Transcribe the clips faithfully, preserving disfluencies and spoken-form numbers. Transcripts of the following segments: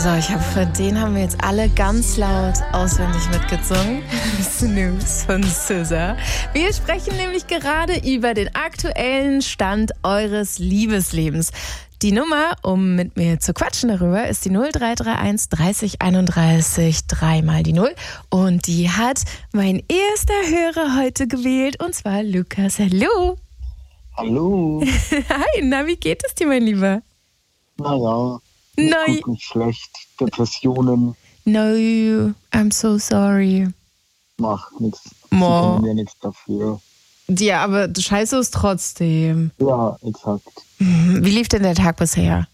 So, ich habe für den haben wir jetzt alle ganz laut auswendig mitgesungen. Snooze von S Z A. Wir sprechen nämlich gerade über den aktuellen Stand eures Liebeslebens. Die Nummer, um mit mir zu quatschen darüber, ist die null drei drei eins dreißig einunddreißig, dreimal die Null. Und die hat mein erster Hörer heute gewählt, und zwar Lukas. Hallo. Hallo. Hi, na, wie geht es dir, mein Lieber? Naja, nicht Nein. gut, nicht schlecht. Depressionen, No, I'm so sorry. macht nichts. Mo. Sie können ja nichts dafür. Ja, aber scheiße ist trotzdem. Ja, exakt. Wie lief denn der Tag bisher?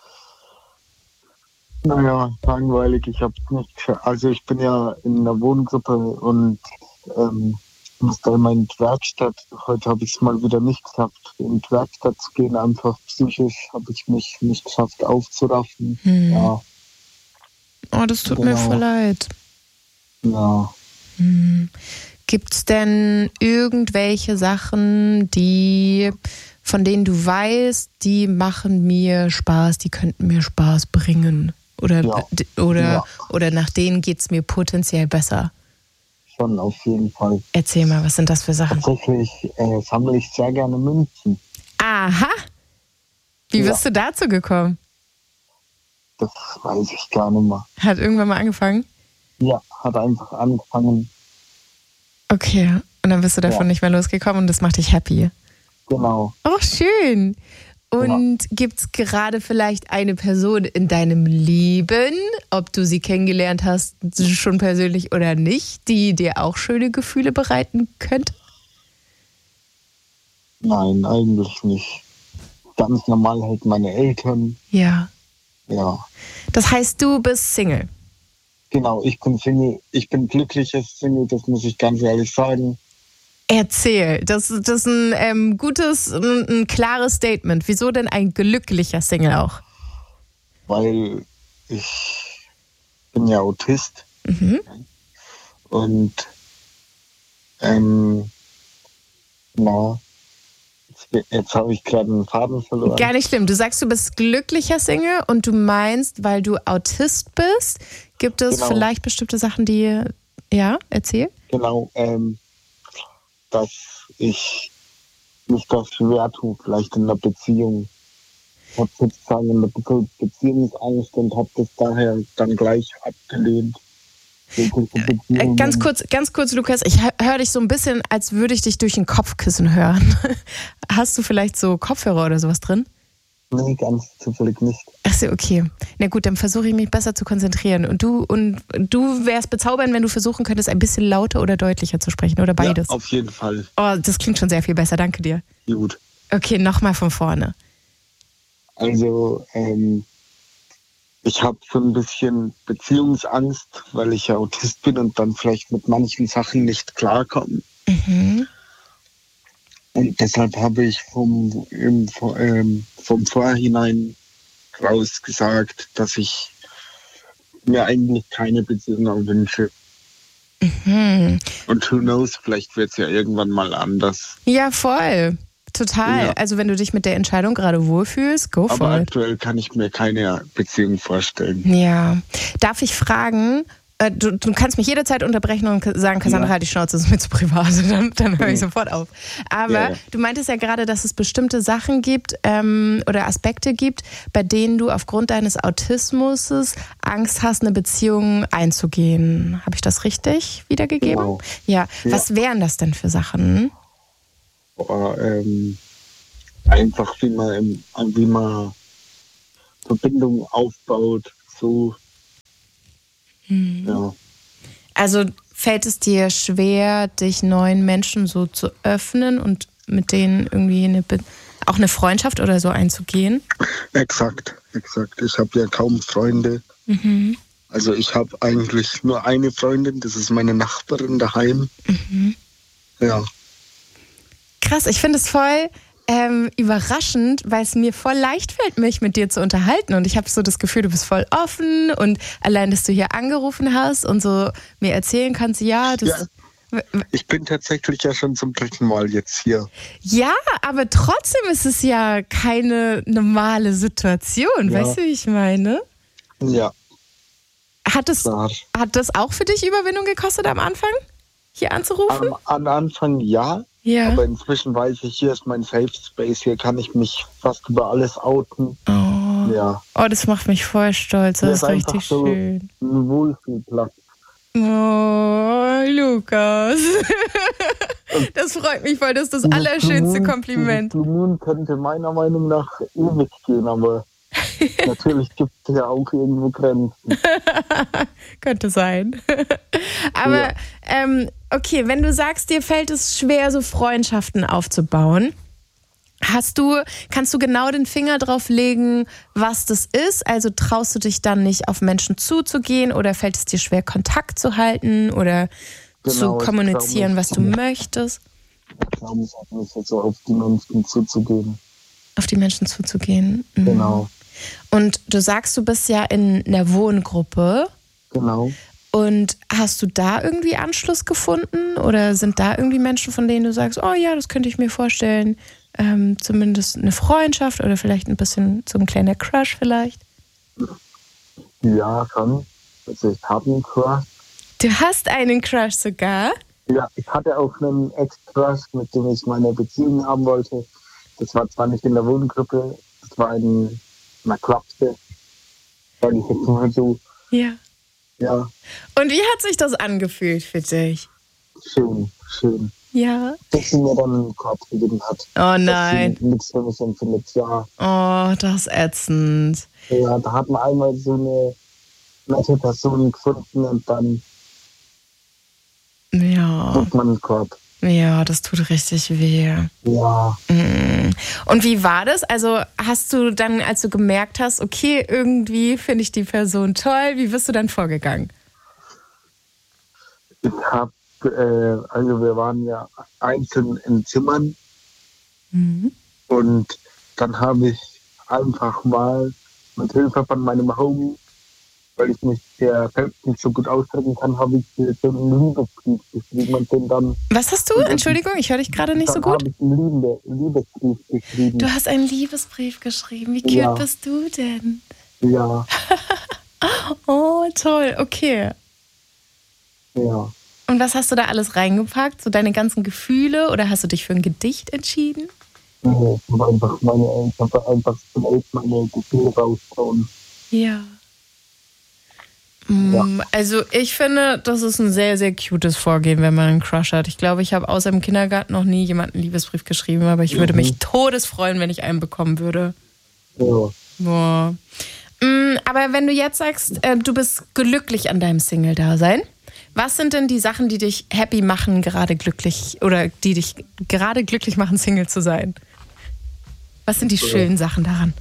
Naja, langweilig. Ich habe nicht. Also ich bin ja in einer Wohngruppe und ähm, musste immer in die Werkstatt. Heute habe ich es mal wieder nicht geschafft, in die Werkstatt zu gehen. Einfach psychisch habe ich mich nicht geschafft aufzuraffen. Hm. Ja, Oh, das tut mir Genau. voll leid. ja. Hm. Gibt es denn irgendwelche Sachen, die, von denen du weißt, die machen mir Spaß, die könnten mir Spaß bringen? Oder, Ja. d- oder, Ja. oder nach denen geht es mir potenziell besser? Schon auf jeden Fall. Erzähl mal, was sind das für Sachen? Tatsächlich äh, sammle ich sehr gerne Münzen. Aha! Wie Ja. bist du dazu gekommen? Das weiß ich gar nicht mehr. Hat irgendwann mal angefangen? Ja, hat einfach angefangen. Okay, und dann bist du davon Ja. nicht mehr losgekommen und das macht dich happy. Genau. Oh, schön. Und gibt's gerade vielleicht eine Person in deinem Leben, ob du sie kennengelernt hast, schon persönlich oder nicht, die dir auch schöne Gefühle bereiten könnte? Nein, eigentlich nicht. Ganz normal halt meine Eltern. Ja. Ja, Das heißt, du bist Single. genau. Ich bin Single. Ich bin glücklicher Single, das muss ich ganz ehrlich sagen. Erzähl. Das, das ist ein ähm, gutes, ein, ein klares Statement. Wieso denn ein glücklicher Single auch? Weil ich bin ja Autist. Mhm. Und ähm, na, jetzt, jetzt habe ich gerade einen Faden verloren. Gar nicht schlimm. Du sagst, du bist glücklicher Single und du meinst, weil du Autist bist, gibt es Genau. vielleicht bestimmte Sachen, die... Ja, erzähl. Genau, ähm, dass ich mich da schwer tue, vielleicht in einer Beziehung. Ich habe sozusagen eine Be- Beziehungsangst und habe das daher dann gleich abgelehnt. Jegliche Äh, Beziehungen. ganz kurz, ganz kurz, Lukas, ich höre dich so ein bisschen, als würde ich dich durch ein Kopfkissen hören. Hast du vielleicht so Kopfhörer oder sowas drin? Nee, ganz zufällig nicht. Ach so, okay. Na gut, dann versuche ich mich besser zu konzentrieren. Und du und du wärst bezaubernd, wenn du versuchen könntest, ein bisschen lauter oder deutlicher zu sprechen oder beides. Ja, auf jeden Fall. Oh, das klingt schon sehr viel besser, danke dir. Gut. Okay, nochmal von vorne. Also, ähm, ich habe so ein bisschen Beziehungsangst, weil ich ja Autist bin und dann vielleicht mit manchen Sachen nicht klarkomme. Mhm. Und deshalb habe ich vom, im, ähm, vom Vorhinein raus gesagt, dass ich mir eigentlich keine Beziehung wünsche. Mhm. Und who knows, vielleicht wird es ja irgendwann mal anders. Ja, voll. Total. Ja. Also wenn du dich mit der Entscheidung gerade wohlfühlst, go Aber for it. aktuell kann ich mir keine Beziehung vorstellen. Ja. Darf ich fragen, äh, du, du kannst mich jederzeit unterbrechen und sagen, Cassandra, Ja. halt die Schnauze, das ist mir zu privat. Dann, dann höre ich Mhm. sofort auf. Aber Ja, ja. du meintest ja gerade, dass es bestimmte Sachen gibt ähm, oder Aspekte gibt, bei denen du aufgrund deines Autismus Angst hast, eine Beziehung einzugehen. Habe ich das richtig wiedergegeben? Genau. Ja. Ja. Was wären das denn für Sachen? Aber, ähm, einfach wie man, im- wie man Verbindungen aufbaut, so, Hm. ja. Also fällt es dir schwer, dich neuen Menschen so zu öffnen und mit denen irgendwie eine Be- auch eine Freundschaft oder so einzugehen? Exakt, exakt. Ich habe ja kaum Freunde. Mhm. Also ich habe eigentlich nur eine Freundin, das ist meine Nachbarin daheim. Mhm. Ja, Krass, ich finde es voll ähm, überraschend, weil es mir voll leicht fällt, mich mit dir zu unterhalten. Und ich habe so das Gefühl, du bist voll offen und allein, dass du hier angerufen hast und so mir erzählen kannst, ja, das... Ja. ich bin tatsächlich ja schon zum dritten Mal jetzt hier. Ja, aber trotzdem ist es ja keine normale Situation. Ja. Weißt du, wie ich meine? Ja, Hat das, hat das auch für dich Überwindung gekostet am Anfang, hier anzurufen? Am, am Anfang ja, ja, aber inzwischen weiß ich, hier ist mein Safe Space, hier kann ich mich fast über alles outen. Oh, ja. Oh, das macht mich voll stolz, das ist, ist richtig so schön. Ein Wohlfühlplatz. Oh, Lukas. Das freut mich voll, das ist das allerschönste Moon, Kompliment. Blue Moon könnte meiner Meinung nach ewig gehen, aber natürlich gibt es ja auch irgendwo Grenzen. Könnte sein. Aber ja. ähm, okay, wenn du sagst, dir fällt es schwer, so Freundschaften aufzubauen, hast du, kannst du genau den Finger drauf legen, was das ist? Also traust du dich dann nicht, auf Menschen zuzugehen oder fällt es dir schwer, Kontakt zu halten oder genau, zu kommunizieren, was du möchtest? Ich glaube, es hat mich jetzt so auf die Menschen zuzugehen. Auf die Menschen zuzugehen? Mhm. Genau. Und du sagst, du bist ja in einer Wohngruppe. Genau. Und hast du da irgendwie Anschluss gefunden? Oder sind da irgendwie Menschen, von denen du sagst, oh ja, das könnte ich mir vorstellen, ähm, zumindest eine Freundschaft oder vielleicht ein bisschen so ein kleiner Crush vielleicht? Ja, schon. Also ich habe einen Crush. Du hast einen Crush sogar? Ja, ich hatte auch einen Ex-Crush, mit dem ich meine Beziehung haben wollte. Das war zwar nicht in der Wohngruppe, das war in einer Klapse. Sag ich jetzt mal so. Ja. Ja. Und wie hat sich das angefühlt für dich? Schön, schön. Ja. Bis sie mir dann einen Korb gegeben hat. Oh nein. Nichts für mich empfindet, ja. Oh, das ist ätzend. Ja, da hat man einmal so eine nette Person gefunden und dann ja. kriegt man einen Korb. Ja, das tut richtig weh. Ja. Und wie war das? Also hast du dann, als du gemerkt hast, okay, irgendwie finde ich die Person toll, wie bist du dann vorgegangen? Ich habe, äh, also wir waren ja einzeln in Zimmern mhm. und dann habe ich einfach mal mit Hilfe von meinem Homie, weil ich mich ja selbst nicht so gut ausdrücken kann, habe ich so einen Liebesbrief geschrieben und den dann... Was hast du? Entschuldigung, ich höre dich gerade nicht so gut. Dann habe ich einen Liebe, Liebesbrief geschrieben. Du hast einen Liebesbrief geschrieben. Wie cute ja. bist du denn? Ja. Oh, toll, okay. Ja. Und was hast du da alles reingepackt? So deine ganzen Gefühle oder hast du dich für ein Gedicht entschieden? Nee, ich habe einfach meine, ich habe einfach meine Gefühle rausgehauen. Ja. Ja. Also ich finde, das ist ein sehr, sehr cutes Vorgehen, wenn man einen Crush hat. Ich glaube, ich habe außer im Kindergarten noch nie jemanden einen Liebesbrief geschrieben, aber ich würde mhm. mich todesfreuen, wenn ich einen bekommen würde. Ja. Boah. Aber wenn du jetzt sagst, du bist glücklich an deinem Single-Dasein, was sind denn die Sachen, die dich happy machen, gerade glücklich, oder die dich gerade glücklich machen, Single zu sein? Was sind die ja. schönen Sachen daran?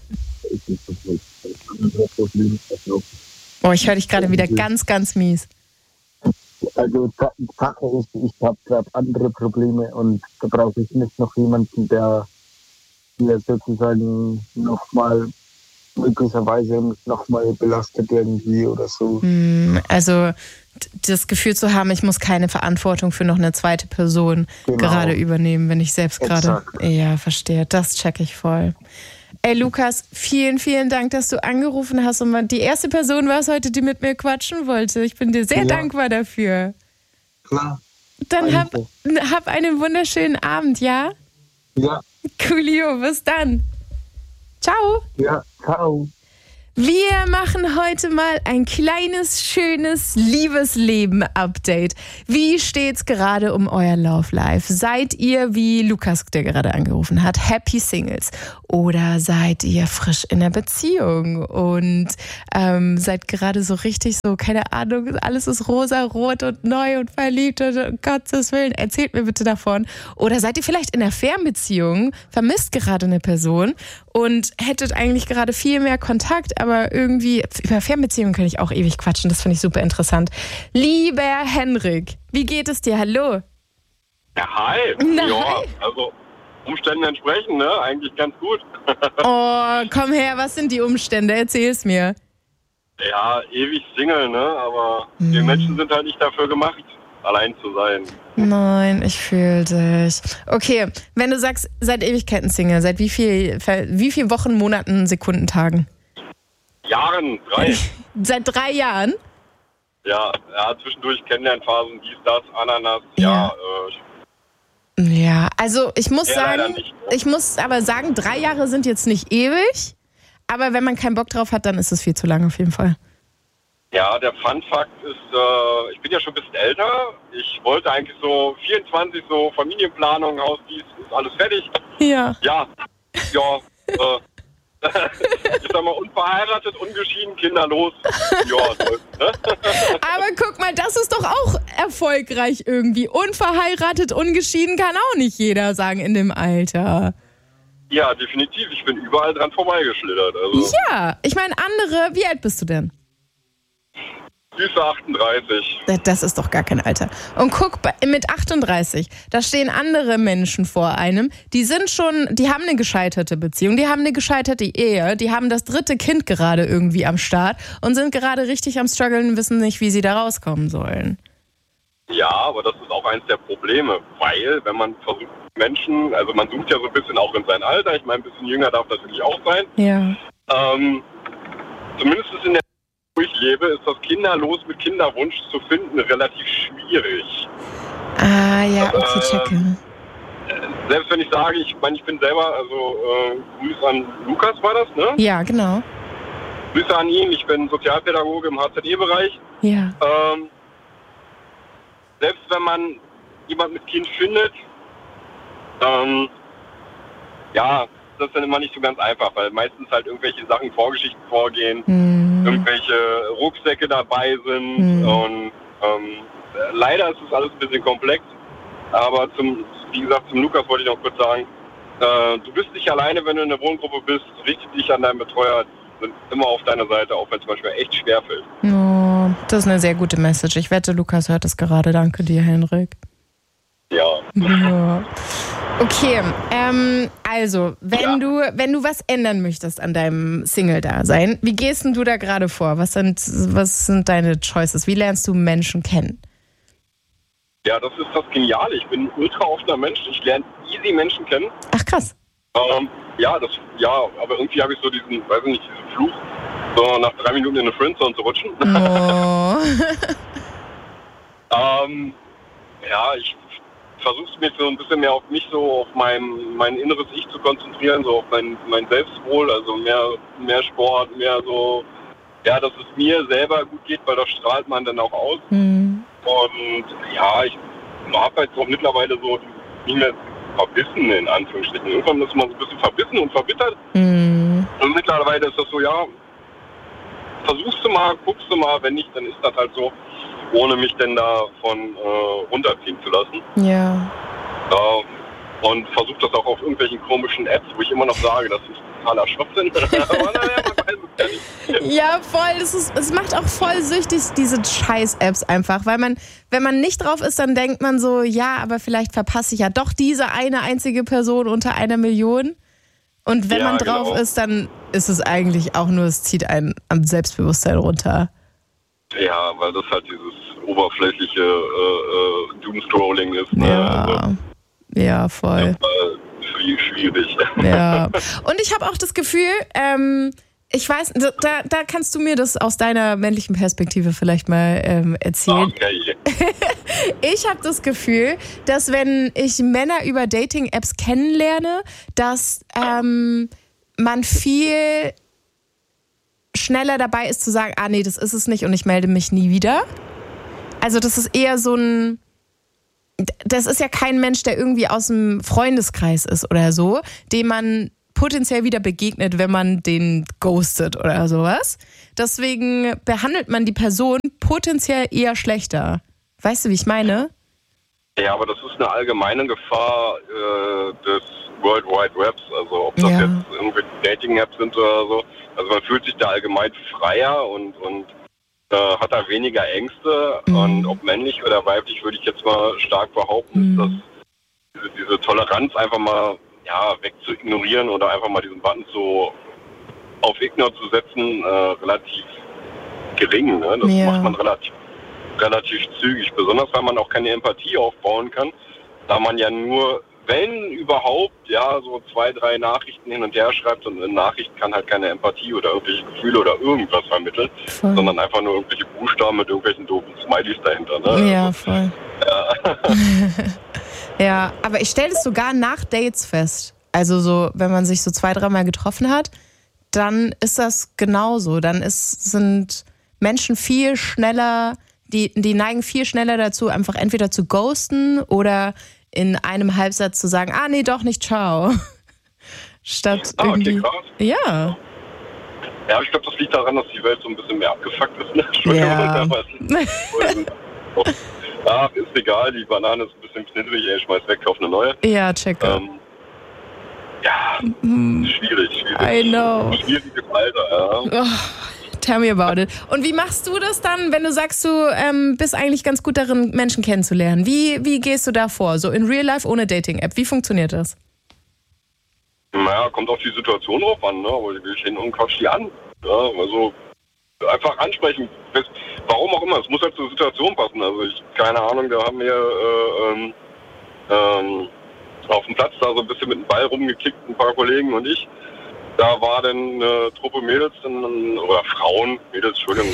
Oh, ich höre dich gerade wieder ganz, ganz mies. Also die Sache ist, ich habe gerade andere Probleme und da brauche ich nicht noch jemanden, der mir sozusagen nochmal möglicherweise nochmal belastet irgendwie oder so. Also das Gefühl zu haben, ich muss keine Verantwortung für noch eine zweite Person genau. gerade übernehmen, wenn ich selbst gerade... Ja, verstehe. Das check ich voll. Ey, Lukas, vielen, vielen Dank, dass du angerufen hast und die erste Person warst heute, die mit mir quatschen wollte. Ich bin dir sehr ja. dankbar dafür. Klar. Dann hab, hab einen wunderschönen Abend, ja? Ja. Coolio, bis dann. Ciao. Ja, ciao. Wir machen heute mal ein kleines, schönes Liebesleben-Update. Wie steht's gerade um euer Love Life? Seid ihr, wie Lukas, der gerade angerufen hat, Happy Singles? Oder seid ihr frisch in einer Beziehung und ähm, seid gerade so richtig so, keine Ahnung, alles ist rosa-rot und neu und verliebt und um Gottes Willen, erzählt mir bitte davon. Oder seid ihr vielleicht in einer Fernbeziehung, vermisst gerade eine Person und hättet eigentlich gerade viel mehr Kontakt, aber irgendwie, über Fernbeziehungen kann ich auch ewig quatschen, das finde ich super interessant. Lieber Henrik, wie geht es dir? Hallo. Ja, hi. Na, ja, hi. Also Umständen entsprechend, ne? Eigentlich ganz gut. Oh, komm her, was sind die Umstände? Erzähl's mir. Ja, ewig Single, ne? Aber hm. wir Menschen sind halt nicht dafür gemacht, allein zu sein. Nein, ich fühle dich. Okay, wenn du sagst, seit Ewigkeiten Single, seit wie viel, wie viel Wochen, Monaten, Sekunden, Tagen? Jahren, drei. Seit drei Jahren? Ja, ja, zwischendurch Kennenlernphasen, dies, das, Ananas, ja. Ja, äh, ja also ich muss sagen, nicht, ne? ich muss aber sagen, drei Jahre sind jetzt nicht ewig, aber wenn man keinen Bock drauf hat, dann ist es viel zu lang auf jeden Fall. Ja, der Fun-Fakt ist, äh, ich bin ja schon ein bisschen älter. Ich wollte eigentlich so vierundzwanzig, so Familienplanung, Haus, dies, ist alles fertig. Ja. Ja, ja, äh, ich sag mal, unverheiratet, ungeschieden, kinderlos. Ja, ne? Aber guck mal, das ist doch auch erfolgreich irgendwie. Unverheiratet, ungeschieden kann auch nicht jeder sagen in dem Alter. Ja, definitiv. Ich bin überall dran vorbeigeschlittert. Also. Ja, ich meine andere, wie alt bist du denn? Süße achtunddreißig. Das ist doch gar kein Alter. Und guck, mit achtunddreißig, da stehen andere Menschen vor einem, die sind schon, die haben eine gescheiterte Beziehung, die haben eine gescheiterte Ehe, die haben das dritte Kind gerade irgendwie am Start und sind gerade richtig am struggeln und wissen nicht, wie sie da rauskommen sollen. Ja, aber das ist auch eins der Probleme, weil wenn man versucht, Menschen, also man sucht ja so ein bisschen auch in sein Alter, ich meine, ein bisschen jünger darf natürlich auch sein. Ja. Ähm, zumindest in der wo ich lebe, ist das kinderlos mit Kinderwunsch zu finden relativ schwierig. Ah, ja, okay, äh, checke. Selbst wenn ich sage, ich meine, ich bin selber, also äh, Grüße an Lukas war das, ne? Ja, genau. Grüße an ihn, ich bin Sozialpädagoge im H Z E-Bereich. Ja. Ähm, selbst wenn man jemand mit Kind findet, ähm, ja, das ist dann immer nicht so ganz einfach, weil meistens halt irgendwelche Sachen, Vorgeschichten vorgehen, mm. irgendwelche Rucksäcke dabei sind mm. und ähm, leider ist es alles ein bisschen komplex, aber zum, wie gesagt, zum Lukas wollte ich noch kurz sagen, äh, du bist nicht alleine, wenn du in der Wohngruppe bist, richte dich an deinen Betreuer, sind immer auf deiner Seite, auch wenn es manchmal echt schwerfällt. Oh, das ist eine sehr gute Message. Ich wette, Lukas hört das gerade. Danke dir, Henrik. Ja. ja. Okay, ähm, also, wenn ja. du wenn du was ändern möchtest an deinem Single-Dasein, wie gehst denn du da gerade vor? Was sind, was sind deine Choices? Wie lernst du Menschen kennen? Ja, das ist das Geniale. Ich bin ein ultra offener Mensch. Ich lerne easy Menschen kennen. Ach, krass. Ähm, ja, das, ja, aber irgendwie habe ich so diesen, weiß ich nicht, diesen Fluch, so nach drei Minuten in eine Friendzone zu rutschen. Oh. ähm, ja, ich versuche mich so ein bisschen mehr auf mich, so auf mein, mein inneres Ich zu konzentrieren, so auf mein, mein Selbstwohl, also mehr, mehr Sport, mehr so, ja, dass es mir selber gut geht, weil das strahlt man dann auch aus. Mhm. Und ja, ich habe jetzt auch mittlerweile so nicht mehr verbissen, in Anführungsstrichen. Irgendwann ist man so ein bisschen verbissen und verbittert. Mhm. Und mittlerweile ist das so, ja, versuchst du mal, guckst du mal, wenn nicht, dann ist das halt so, ohne mich denn davon äh, runterziehen zu lassen. Ja. Äh, und versuche das auch auf irgendwelchen komischen Apps, wo ich immer noch sage, das ist totaler Schwachsinn. Aber naja, man weiß es ja nicht. Ja, voll. Das ist, es macht auch voll süchtig, diese Scheiß-Apps einfach. Weil man, wenn man nicht drauf ist, dann denkt man so, ja, aber vielleicht verpasse ich ja doch diese eine einzige Person unter einer Million. Und wenn ja, man drauf genau. ist, dann ist es eigentlich auch nur, es zieht einen am Selbstbewusstsein runter. Ja, weil das halt dieses oberflächliche äh, äh, Doomscrolling ist. Ne? Ja, also, ja, voll. Ja, schwierig. Ja. Und ich habe auch das Gefühl, ähm, ich weiß, da, da kannst du mir das aus deiner männlichen Perspektive vielleicht mal ähm, erzählen. Okay. Ich habe das Gefühl, dass wenn ich Männer über Dating-Apps kennenlerne, dass ähm, man viel schneller dabei ist zu sagen, ah nee, das ist es nicht und ich melde mich nie wieder. Also das ist eher so ein, das ist ja kein Mensch, der irgendwie aus dem Freundeskreis ist oder so, dem man potenziell wieder begegnet, wenn man den ghostet oder sowas. Deswegen behandelt man die Person potenziell eher schlechter. Weißt du, wie ich meine? Ja, aber das ist eine allgemeine Gefahr äh, des World Wide Webs. Also ob das ja. jetzt irgendwelche Dating-Apps sind oder so. Also man fühlt sich da allgemein freier und, und äh, hat da weniger Ängste. Mhm. Und ob männlich oder weiblich, würde ich jetzt mal stark behaupten, mhm. ist das diese, diese Toleranz einfach mal ja, weg zu ignorieren oder einfach mal diesen Button so auf Ignore zu setzen, äh, relativ gering. Ne? Das ja. macht man relativ, relativ zügig. Besonders, weil man auch keine Empathie aufbauen kann, da man ja nur wenn überhaupt, ja, so zwei, drei Nachrichten hin und her schreibt und eine Nachricht kann halt keine Empathie oder irgendwelche Gefühle oder irgendwas vermitteln, voll. Sondern einfach nur irgendwelche Buchstaben mit irgendwelchen doofen Smileys dahinter. Ne? Ja, also, voll. Ja. Ja, aber ich stelle es sogar nach Dates fest. Also so, wenn man sich so zwei, dreimal getroffen hat, dann ist das genauso. Dann ist, sind Menschen viel schneller, die, die neigen viel schneller dazu, einfach entweder zu ghosten oder in einem Halbsatz zu sagen, ah nee, doch nicht, ciao. Statt ah, okay, irgendwie... krass. Ja. Ja, ich glaube, das liegt daran, dass die Welt so ein bisschen mehr abgefuckt ist. Ne? Entschuldigung, Ja. Ach, ist egal, die Banane ist ein bisschen knittrig, ey, schmeiß weg, kauf eine neue. Ja, check. Ähm, ja, mm. schwierig, schwierig. I know. Schwieriges Alter, ja. Oh, tell me about it. Und wie machst du das dann, wenn du sagst, du ähm, bist eigentlich ganz gut darin, Menschen kennenzulernen? Wie, wie gehst du da vor? So in Real Life ohne Dating-App. Wie funktioniert das? Naja, kommt auf die Situation drauf an, ne? Aber ich gehe hin und quatsch die an. Ja, also einfach ansprechen. Warum auch immer, es muss halt zur Situation passen. Also ich, keine Ahnung, da haben wir äh, ähm, ähm, auf dem Platz da so ein bisschen mit dem Ball rumgekickt, ein paar Kollegen und ich. Da war dann eine Truppe Mädels, dann, oder Frauen, Mädels, Entschuldigung.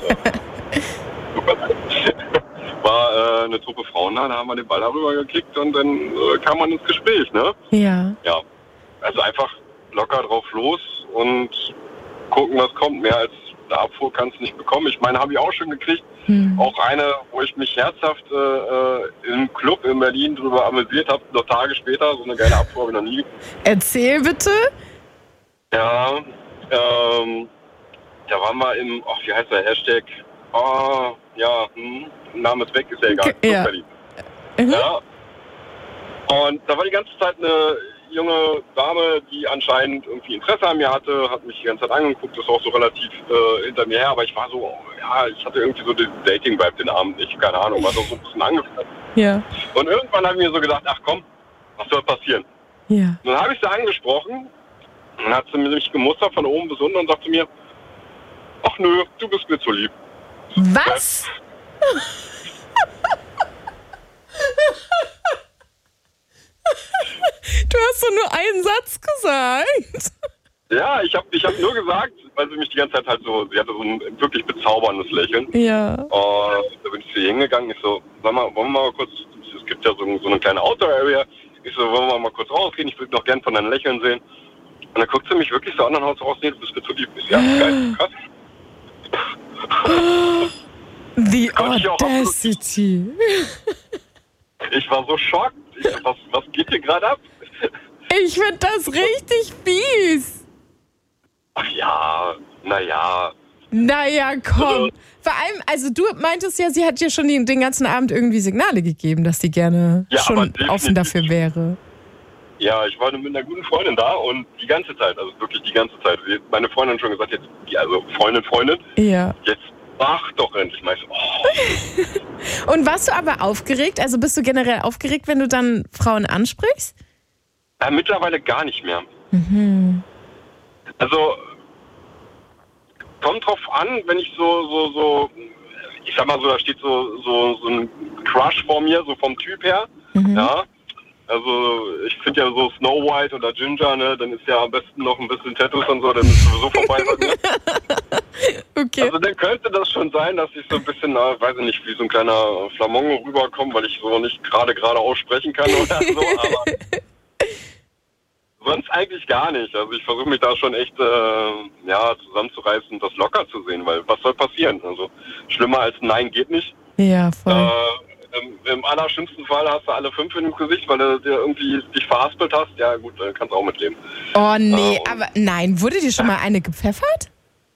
war äh, eine Truppe Frauen da, da haben wir den Ball darüber gekickt und dann äh, kam man ins Gespräch, ne? Ja. Ja, also einfach locker drauf los und gucken, was kommt. Mehr als eine Abfuhr kannst du nicht bekommen. Ich meine, habe ich auch schon gekriegt. Hm. Auch eine, wo ich mich herzhaft äh, im Club in Berlin drüber amüsiert habe, noch Tage später. So eine geile Abfuhr habe ich noch nie. Erzähl bitte. Ja, ähm, da waren wir im, ach, wie heißt der Hashtag? Ah, ja, hm, Name ist weg, ist ja egal. Okay, ja. Mhm. Ja. Und da war die ganze Zeit eine junge Dame, die anscheinend irgendwie Interesse an mir hatte, hat mich die ganze Zeit angeguckt, ist auch so relativ äh, hinter mir her, aber ich war so, ja, ich hatte irgendwie so den Dating-Vibe den Abend nicht, keine Ahnung, war doch so ein bisschen angefasst. Ja. Und irgendwann habe ich mir so gedacht, ach komm, was soll passieren? Ja. Und dann habe ich sie angesprochen, und dann hat sie mich gemustert von oben bis unten und sagte mir, ach nö, du bist mir zu lieb. Was? Du hast doch nur einen Satz gesagt. Ja, ich habe ich hab nur gesagt, weil sie mich die ganze Zeit halt so, sie hatte so ein wirklich bezauberndes Lächeln. Ja. Und da bin ich zu ihr hingegangen, ich so, sag mal, wollen wir mal kurz, es gibt ja so, so eine kleine Outdoor-Area, ich so, wollen wir mal kurz rausgehen, ich würde noch gern von deinen Lächeln sehen. Und dann guckt sie mich wirklich so an und haut so raus, nee, du bist mir zu lieb. Ich so, ja, geil, krass. The audacity. Ich war so schockt. Ich, was, was geht hier gerade ab? Ich finde das richtig fies. Ach ja, naja. Naja, komm. Vor allem, also du meintest ja, sie hat dir schon den, den ganzen Abend irgendwie Signale gegeben, dass sie gerne ja, schon offen dafür wäre. Ja, ich war mit einer guten Freundin da und die ganze Zeit, also wirklich die ganze Zeit. Meine Freundin schon gesagt, jetzt, also Freundin, Freundin, ja. Jetzt mach doch endlich mal. Oh. Und warst du aber aufgeregt? Also bist du generell aufgeregt, wenn du dann Frauen ansprichst? Ja, mittlerweile gar nicht mehr. Mhm. Also kommt drauf an, wenn ich so, so, so, ich sag mal so, da steht so, so, so ein Crush vor mir, so vom Typ her, mhm. ja. Also ich finde ja so Snow White oder Ginger, ne, dann ist ja am besten noch ein bisschen Tattoos und so, dann ist sowieso vorbei. Ne? Okay. Also dann könnte das schon sein, dass ich so ein bisschen, na, weiß ich nicht, wie so ein kleiner Flamongo rüberkomme, weil ich so nicht gerade gerade aussprechen kann oder so, aber sonst eigentlich gar nicht. Also ich versuche mich da schon echt äh, ja, zusammenzureißen und das locker zu sehen, weil was soll passieren? Also schlimmer als ein Nein geht nicht. Ja, voll. Äh, Im, Im allerschlimmsten Fall hast du alle fünf in dem Gesicht, weil du dir irgendwie dich verhaspelt hast. Ja gut, dann kannst du auch mitleben. Oh nee, äh, aber nein, wurde dir schon mal eine gepfeffert?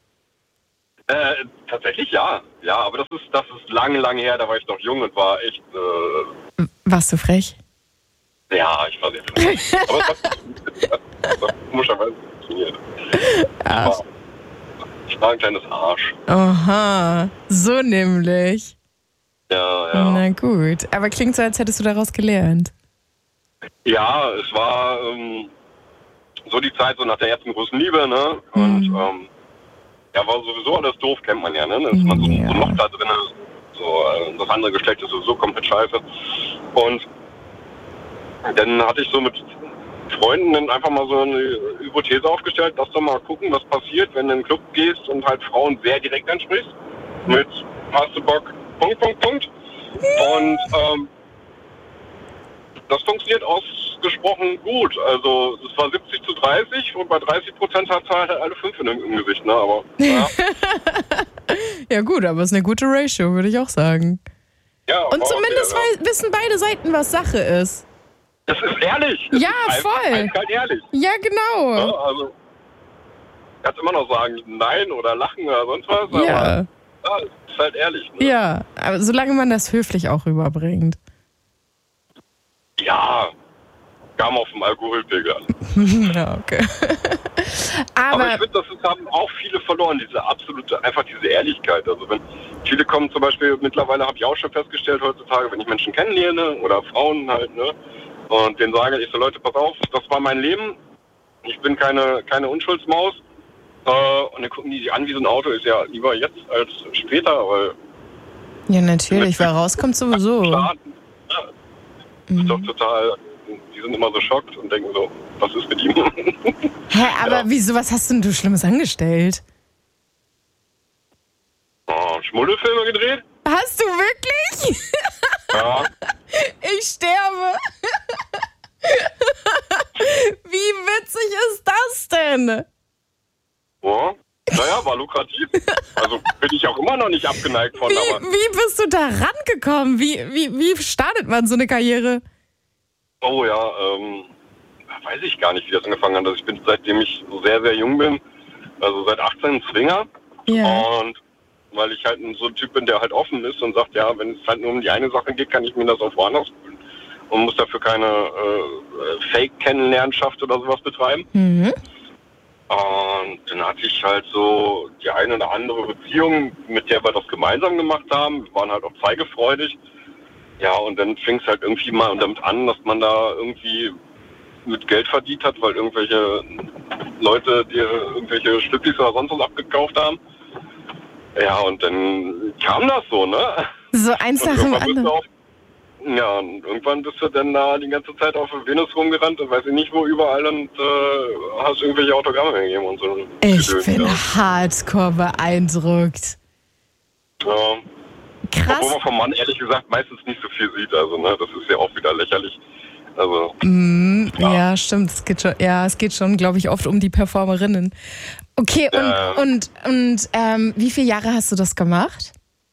Äh, tatsächlich ja. Ja, aber das ist das ist lange, lange her, da war ich noch jung und war echt... Äh, Warst du frech? Ja, ich war sehr frech. Aber es hat, das hat komischerweise funktioniert. Ich war, ich war ein kleines Arsch. Aha, so nämlich. Ja, ja. Na gut, aber klingt so, als hättest du daraus gelernt. Ja, es war ähm, so die Zeit so nach der ersten großen Liebe, ne? Und mhm. ähm, ja, war sowieso alles doof, kennt man ja, ne? Da ist man so, ja. so noch da drin, so äh, das andere Geschlecht ist sowieso komplett scheiße. Und dann hatte ich so mit Freunden dann einfach mal so eine Hypothese aufgestellt, lass doch mal gucken, was passiert, wenn du in den Club gehst und halt Frauen sehr direkt ansprichst. Mit hast du Bock, Punkt, Punkt, Punkt. Und ähm, das funktioniert ausgesprochen gut. Also es war siebzig zu dreißig und bei dreißig Prozent hat es halt alle fünf in im Gesicht. Ne? Aber, ja. Ja gut, aber es ist eine gute Ratio, würde ich auch sagen. Ja, und zumindest okay, ja. wissen beide Seiten, was Sache ist. Das ist ehrlich. Das ja, ist voll. Eiskalt ehrlich. Ja, genau. Ja, also, kannst immer noch sagen nein oder lachen oder sonst was, aber ja. ja, ist halt ehrlich. Ne? Ja, aber solange man das höflich auch rüberbringt. Ja, kam auf dem Alkoholpegel an. Ja, okay. aber, aber ich finde, das haben auch viele verloren, diese absolute, einfach diese Ehrlichkeit. Also wenn viele kommen zum Beispiel, mittlerweile habe ich auch schon festgestellt heutzutage, wenn ich Menschen kennenlerne oder Frauen halt, ne, und denen sage ich so, Leute, pass auf, das war mein Leben, ich bin keine, keine Unschuldsmaus. Äh, und dann gucken die sich an, wie so ein Auto ist, ja lieber jetzt als später, weil... Ja, natürlich, weil rauskommt sowieso. Starten, ja, mhm. Ist doch total... Die sind immer so schockt und denken so, was ist mit ihm? Hä, aber ja. wieso, was hast denn du Schlimmes angestellt? Oh, Schmuddelfilme gedreht? Hast du wirklich? Ja. Ich sterbe. Wie witzig ist das denn? Ja. Naja, war lukrativ. Also bin ich auch immer noch nicht abgeneigt von. Wie, aber wie bist du da rangekommen? Wie, wie, wie startet man so eine Karriere? Oh ja, ähm, weiß ich gar nicht, wie das angefangen hat. Also ich bin, seitdem ich sehr, sehr jung bin, also seit achtzehn Swinger. Ja. Und weil ich halt so ein Typ bin, der halt offen ist und sagt, ja, wenn es halt nur um die eine Sache geht, kann ich mir das auch woanders fühlen. Und muss dafür keine äh, Fake-Kennenlernschaft oder sowas betreiben. Mhm. Und dann hatte ich halt so die eine oder andere Beziehung, mit der wir das gemeinsam gemacht haben. Wir waren halt auch zeigefreudig. Ja, und dann fing es halt irgendwie mal damit an, dass man da irgendwie mit Geld verdient hat, weil irgendwelche Leute dir irgendwelche Stückis oder sonst was abgekauft haben. Ja, und dann kam das so, ne? So eins nach dem anderen. Auch, ja, und irgendwann bist du dann da die ganze Zeit auf Venus rumgerannt und weiß ich nicht wo überall und äh, hast irgendwelche Autogramme gegeben und so. Ich Gedöns, bin ja. hardcore beeindruckt. Ja. Krass. Obwohl man vom Mann ehrlich gesagt meistens nicht so viel sieht, also ne, das ist ja auch wieder lächerlich. Also, mm, ja. ja, stimmt. Es geht schon, ja, es geht schon, glaube ich, oft um die Performerinnen. Okay, und, Ja. und, und ähm, wie viele Jahre hast du das gemacht?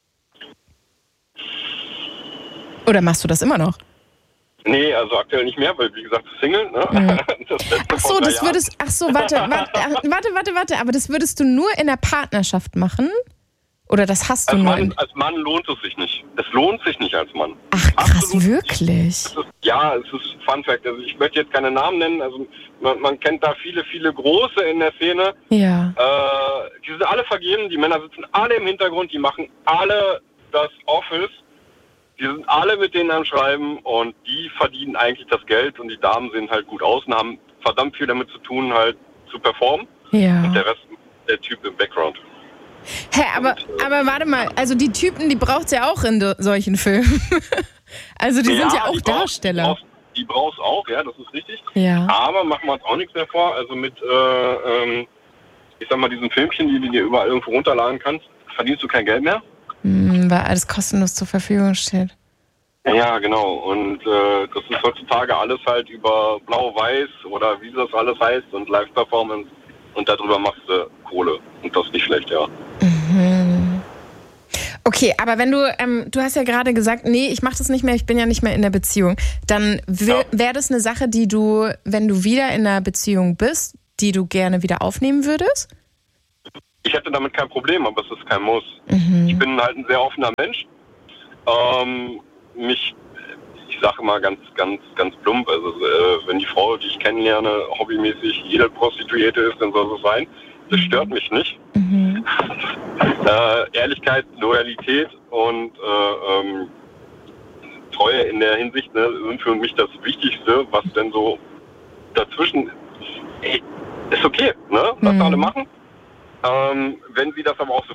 Oder machst du das immer noch? Nee, also aktuell nicht mehr, weil wie gesagt Single, ne? Mhm. Das letzte Ach so, vor drei das Jahren. würdest, ach so, warte, warte, warte, warte, warte, aber das würdest du nur in der Partnerschaft machen? Oder das hast du Als nur Mann, in... als Mann lohnt es sich nicht. Es lohnt sich nicht als Mann. Ach krass, Absolut wirklich? Es ist, ja, es ist Fun Fact. Also ich möchte jetzt keine Namen nennen. Also man, man kennt da viele, viele Große in der Szene. Ja. Äh, die sind alle vergeben. Die Männer sitzen alle im Hintergrund. Die machen alle das Office. Die sind alle mit denen am Schreiben und die verdienen eigentlich das Geld und die Damen sehen halt gut aus und haben verdammt viel damit zu tun, halt zu performen. Ja. Und der Rest, der Typ im Background. Hä, aber, aber warte mal, also die Typen, die braucht's ja auch in do- solchen Filmen. Also die sind ja auch die brauchst- Darsteller. Die brauchst, die brauchst auch, ja, das ist richtig. Ja. Aber machen wir uns auch nichts mehr vor. Also mit, äh, ähm, ich sag mal, diesen Filmchen, die du dir überall irgendwo runterladen kannst, verdienst du kein Geld mehr. Hm, weil alles kostenlos zur Verfügung steht. Ja, genau. Und äh, das ist heutzutage alles halt über Blau-Weiß oder wie das alles heißt und Live-Performance. Und darüber machst du Kohle. Und das ist nicht schlecht, ja. Mhm. Okay, aber wenn du, ähm, du hast ja gerade gesagt, nee, ich mache das nicht mehr, ich bin ja nicht mehr in der Beziehung. Dann wäre Ja. wär das eine Sache, die du, wenn du wieder in einer Beziehung bist, die du gerne wieder aufnehmen würdest? Ich hätte damit kein Problem, aber es ist kein Muss. Mhm. Ich bin halt ein sehr offener Mensch. Ähm, mich, ich sage mal ganz, ganz, ganz plump, also äh, wenn die Frau, die ich kennenlerne, hobbymäßig jede Prostituierte ist, dann soll es sein. Das stört mich nicht. Mhm. Äh, Ehrlichkeit, Loyalität und äh, ähm, Treue in der Hinsicht, ne, sind für mich das Wichtigste, was denn so dazwischen, ey, ist okay, ne, was Mhm. alle machen. Ähm, wenn sie das aber auch so gar nicht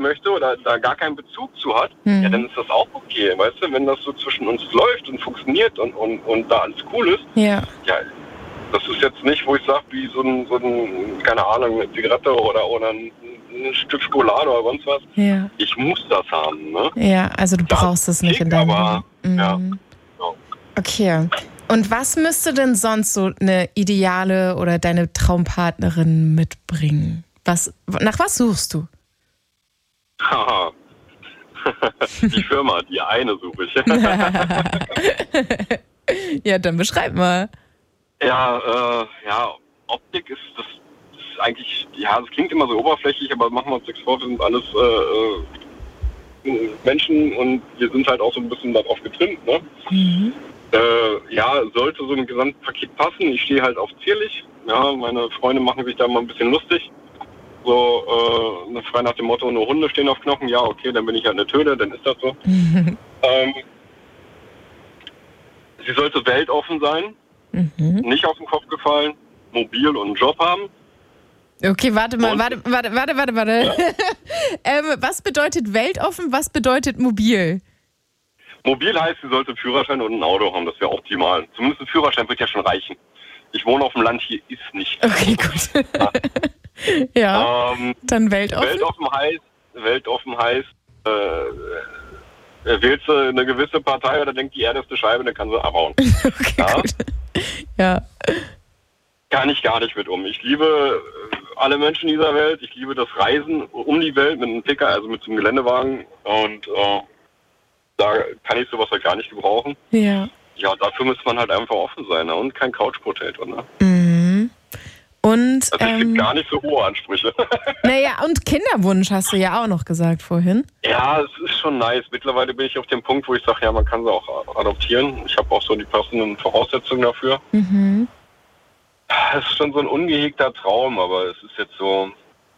möchte oder da gar keinen Bezug zu hat, Mhm. ja, dann ist das auch okay, weißt du, wenn das so zwischen uns läuft und funktioniert und, und, und da alles cool ist, Ja. ja, das ist jetzt nicht, wo ich sage, wie so ein, so ein, keine Ahnung, eine Zigarette oder, oder ein, ein Stück Schokolade oder sonst was. Ja. Ich muss das haben, ne? Ja, also du Ja, brauchst es nicht in schick, deinem aber, Leben. ja. Mhm. Ja. Okay. Und was müsste denn sonst so eine ideale oder deine Traumpartnerin mitbringen? Was, nach was suchst du? Haha. Die Firma, die eine suche ich. Ja, dann beschreib mal. Ja, äh, ja, Optik ist das ist eigentlich, ja, das klingt immer so oberflächlich, aber machen wir uns nichts vor, wir sind alles äh, äh, Menschen und wir sind halt auch so ein bisschen darauf getrimmt, ne? Mhm. Äh, ja, sollte so ein Gesamtpaket passen. Ich stehe halt auf zierlich. Ja, meine Freunde machen sich da mal ein bisschen lustig. So, äh, frei nach dem Motto, nur Hunde stehen auf Knochen. Ja, okay, dann bin ich halt eine Töne, dann ist das so. Mhm. Ähm, sie sollte weltoffen sein, Mhm. nicht auf den Kopf gefallen, mobil und einen Job haben. Okay, warte mal, Und? warte, warte, warte, warte, warte. Ja. ähm, was bedeutet weltoffen, was bedeutet mobil? Mobil heißt, sie sollte einen Führerschein und ein Auto haben, das wäre optimal. Zumindest ein Führerschein wird ja schon reichen. Ich wohne auf dem Land, hier ist nicht. Okay, gut. Ja, Ähm, dann weltoffen. weltoffen heißt, weltoffen heißt, äh, äh, wählst du eine gewisse Partei oder denkt die Erde ist eine Scheibe, dann kann sie abhauen. Okay, Ja? gut. Ja. Kann ich gar nicht mit um. Ich liebe äh, alle Menschen dieser Welt. Ich liebe das Reisen um die Welt mit einem Picker, also mit so einem Geländewagen. Und äh, da kann ich sowas halt gar nicht gebrauchen. Ja. Ja, dafür muss man halt einfach offen sein, ne? Und kein Couch-Potato. Ne? Mhm. Und, Also ich ähm, gibt gar nicht so hohe Ansprüche. naja, und Kinderwunsch hast du ja auch noch gesagt vorhin. Ja, es ist schon nice. Mittlerweile bin ich auf dem Punkt, wo ich sage, ja, man kann sie auch adoptieren. Ich habe auch so die passenden Voraussetzungen dafür. Mhm. Es ist schon so ein ungehegter Traum, aber es ist jetzt so,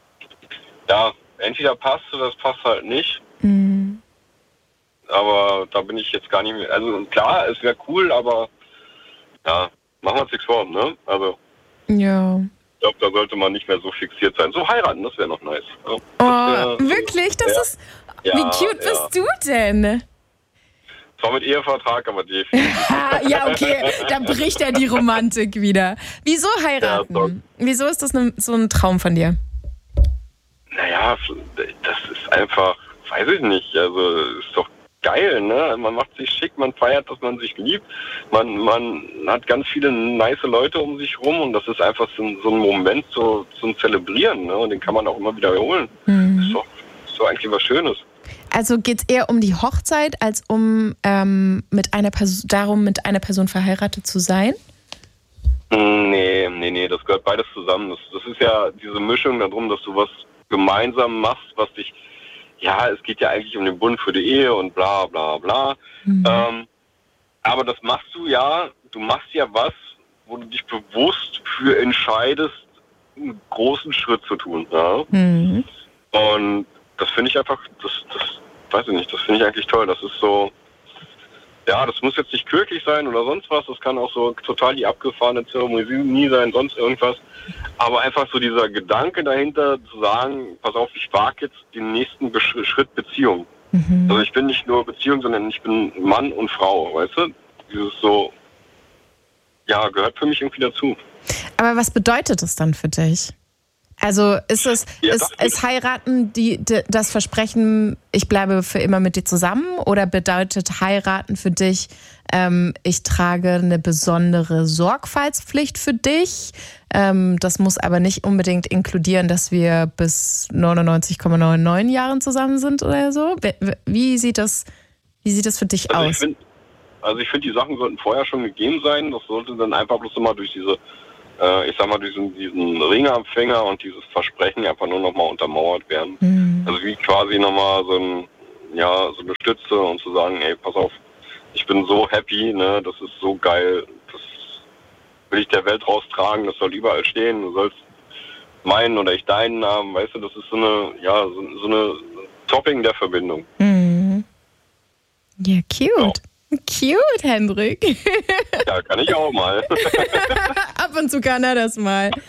ja, entweder passt oder es passt halt nicht. Mhm. Aber da bin ich jetzt gar nicht mehr, also klar, es wäre cool, aber ja, machen wir uns nichts vor, ne? Also Ja. ich glaube, da sollte man nicht mehr so fixiert sein. So heiraten, das wäre noch nice. Ja, das Oh, wär, wirklich? Das ja. ist. Ja, Wie cute ja. bist du denn? Zwar mit Ehevertrag, aber definitiv. Ah, ja, okay, da bricht ja die Romantik wieder. Wieso heiraten? Ja, so. Wieso ist das ne, so ein Traum von dir? Naja, das ist einfach, weiß ich nicht, also ist doch geil, ne? Man macht sich schick, man feiert, dass man sich liebt, man, man hat ganz viele nice Leute um sich rum und das ist einfach so ein, so ein Moment so, zum Zelebrieren, ne? Und den kann man auch immer wiederholen. Mhm. Ist doch, ist doch eigentlich was Schönes. Also geht es eher um die Hochzeit, als um ähm, mit einer Person, darum, mit einer Person verheiratet zu sein? Nee, nee, nee, das gehört beides zusammen. Das, das ist ja diese Mischung darum, dass du was gemeinsam machst, was dich, ja, es geht ja eigentlich um den Bund für die Ehe und bla bla bla. Mhm. Ähm, aber das machst du ja, du machst ja was, wo du dich bewusst für entscheidest, einen großen Schritt zu tun. Ja? Mhm. Und das finde ich einfach, das, das weiß ich nicht, das finde ich eigentlich toll. Das ist so, ja, das muss jetzt nicht kirchlich sein oder sonst was, das kann auch so total die abgefahrene Zeremonie sein, sonst irgendwas. Aber einfach so dieser Gedanke dahinter zu sagen, pass auf, ich wage jetzt den nächsten Besch- Schritt Beziehung. Mhm. Also ich bin nicht nur Beziehung, sondern ich bin Mann und Frau, weißt du? Dieses so, ja, gehört für mich irgendwie dazu. Aber was bedeutet das dann für dich? Also ist es, Ja, ist, das- ist heiraten die, die, das Versprechen, ich bleibe für immer mit dir zusammen? Oder bedeutet heiraten für dich, ähm, ich trage eine besondere Sorgfaltspflicht für dich? Ähm, das muss aber nicht unbedingt inkludieren, dass wir bis neunundneunzig Komma neunundneunzig Jahren zusammen sind oder so. Wie, wie sieht das, wie sieht das für dich Also ich aus? finde, also ich finde, die Sachen sollten vorher schon gegeben sein. Das sollte dann einfach bloß immer durch diese, äh, ich sag mal, diesen, diesen Ringempfänger und dieses Versprechen einfach nur nochmal untermauert werden. Mhm. Also wie quasi nochmal so ein, ja, so eine Stütze und zu sagen, ey, pass auf, ich bin so happy, ne, das ist so geil, das will ich der Welt raustragen, das soll überall stehen, du sollst meinen oder ich deinen Namen, weißt du, das ist so eine, ja, so, so eine Topping der Verbindung. Mhm. Ja, cute. Cute, Hendrik. Ja, kann ich auch mal. Ab und zu kann er das mal.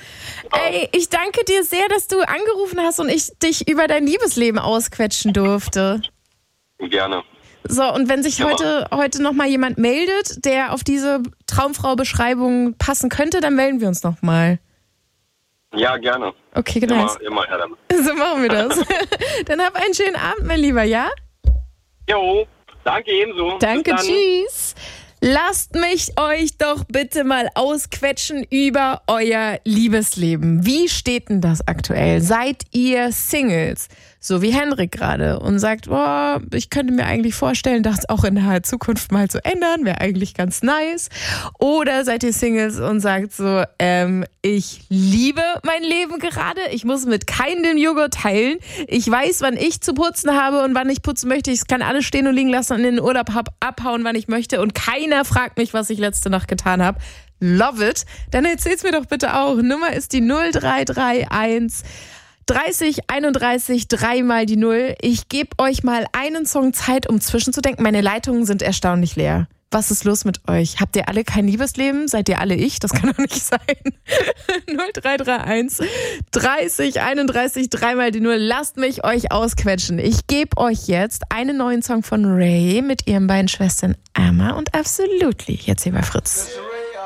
Ey, ich danke dir sehr, dass du angerufen hast und ich dich über dein Liebesleben ausquetschen durfte. Gerne. So, und wenn sich heute, heute noch mal jemand meldet, der auf diese Traumfrau-Beschreibung passen könnte, dann melden wir uns noch mal. Ja, gerne. Okay, genau. Immer, immer her damit. So machen wir das. Dann hab einen schönen Abend, mein Lieber, ja? Jo, danke ebenso. Danke, tschüss. Lasst mich euch doch bitte mal ausquetschen über euer Liebesleben. Wie steht denn das aktuell? Seid ihr Singles? So wie Henrik gerade und sagt, boah, ich könnte mir eigentlich vorstellen, das auch in naher Zukunft mal zu ändern, wäre eigentlich ganz nice. Oder seid ihr Singles und sagt so, ähm, ich liebe mein Leben gerade, ich muss mit keinem den Joghurt teilen, ich weiß, wann ich zu putzen habe und wann ich putzen möchte, ich kann alles stehen und liegen lassen und in den Urlaub hab, abhauen, wann ich möchte und keiner fragt mich, was ich letzte Nacht getan habe. Love it. Dann erzähl's mir doch bitte auch. Nummer ist die null drei drei eins dreißig einunddreißig, dreimal die Null. Ich gebe euch mal einen Song Zeit, um zwischenzudenken. Meine Leitungen sind erstaunlich leer. Was ist los mit euch? Habt ihr alle kein Liebesleben? Seid ihr alle ich? Das kann doch nicht sein. null drei drei eins dreißig einunddreißig, dreimal die Null. Lasst mich euch ausquetschen. Ich gebe euch jetzt einen neuen Song von Ray mit ihren beiden Schwestern Emma und Absolutely. Jetzt hier bei Fritz.